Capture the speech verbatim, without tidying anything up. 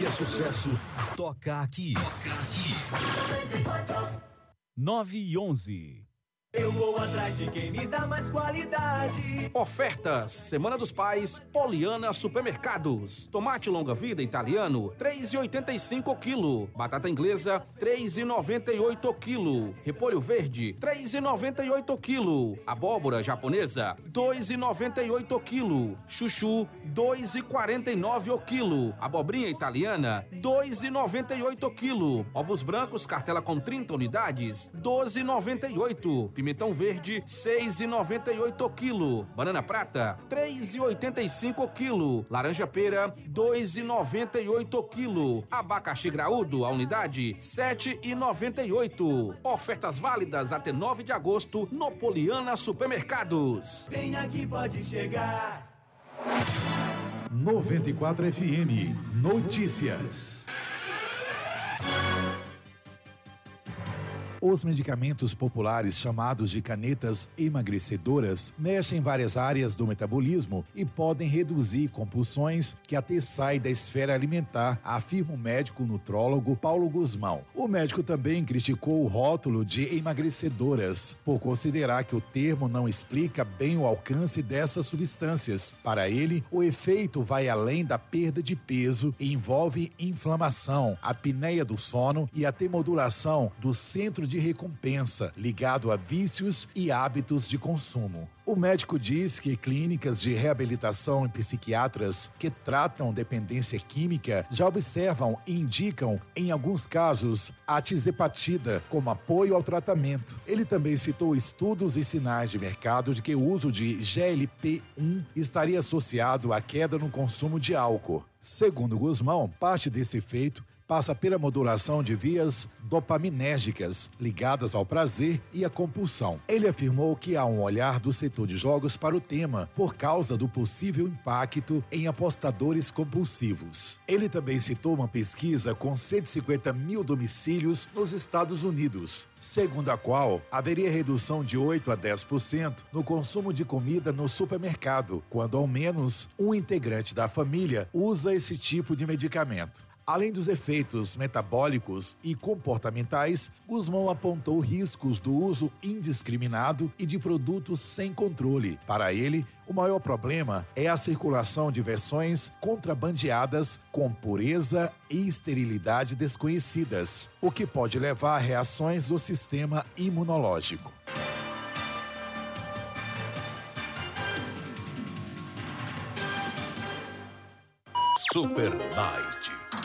é sucesso, toca aqui. Toca aqui. nove e onze. Eu vou atrás de quem me dá mais qualidade. Ofertas, Semana dos Pais, Poliana Supermercados. Tomate longa-vida italiano, três reais e oitenta e cinco o quilo. Batata inglesa, três reais e noventa e oito o quilo. Repolho verde, três reais e noventa e oito o quilo. Abóbora japonesa, dois reais e noventa e oito o quilo. Chuchu, dois reais e quarenta e nove o quilo. Abobrinha italiana, dois reais e noventa e oito o quilo. Ovos brancos, cartela com trinta unidades, doze reais e noventa e oito. Pimentão verde, seis reais e noventa e oito o quilo. Banana prata, três reais e oitenta e cinco o quilo. Laranja pera, dois reais e noventa e oito o quilo. Abacaxi graúdo, a unidade, sete reais e noventa e oito. Ofertas válidas até nove de agosto no Poliana Supermercados. Vem aqui, pode chegar. noventa e quatro F M Notícias. Os medicamentos populares chamados de canetas emagrecedoras mexem em várias áreas do metabolismo e podem reduzir compulsões que até saem da esfera alimentar, afirma o médico nutrólogo Paulo Guzmão. O médico também criticou o rótulo de emagrecedoras, por considerar que o termo não explica bem o alcance dessas substâncias. Para ele, o efeito vai além da perda de peso e envolve inflamação, apneia do sono e até modulação do centro de recompensa, ligado a vícios e hábitos de consumo. O médico diz que clínicas de reabilitação e psiquiatras que tratam dependência química já observam e indicam, em alguns casos, a tizepatida como apoio ao tratamento. Ele também citou estudos e sinais de mercado de que o uso de G L P um estaria associado à queda no consumo de álcool. Segundo Guzmão, parte desse efeito passa pela modulação de vias dopaminérgicas ligadas ao prazer e à compulsão. Ele afirmou que há um olhar do setor de jogos para o tema por causa do possível impacto em apostadores compulsivos. Ele também citou uma pesquisa com cento e cinquenta mil domicílios nos Estados Unidos, segundo a qual haveria redução de oito a dez por cento no consumo de comida no supermercado, quando ao menos um integrante da família usa esse tipo de medicamento. Além dos efeitos metabólicos e comportamentais, Guzmão apontou riscos do uso indiscriminado e de produtos sem controle. Para ele, o maior problema é a circulação de versões contrabandeadas com pureza e esterilidade desconhecidas, o que pode levar a reações do sistema imunológico. Super Night.